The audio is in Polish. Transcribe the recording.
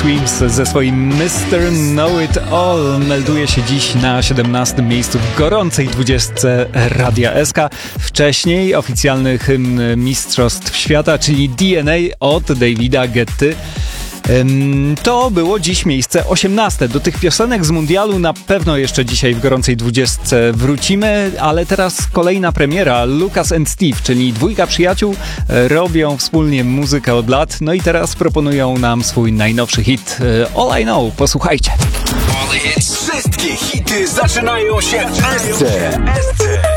Screams ze swoim Mr. Know It All melduje się dziś na 17. miejscu w gorącej 20 Radia SK. Wcześniej oficjalny hymn Mistrzostw Świata, czyli DNA od Davida Guetty. To było dziś miejsce 18. Do tych piosenek z mundialu na pewno jeszcze dzisiaj w gorącej 20 wrócimy, ale teraz kolejna premiera. Lucas and Steve, czyli dwójka przyjaciół, robią wspólnie muzykę od lat, no i teraz proponują nam swój najnowszy hit All I Know. Posłuchajcie. Wszystkie hity zaczynają się w SC.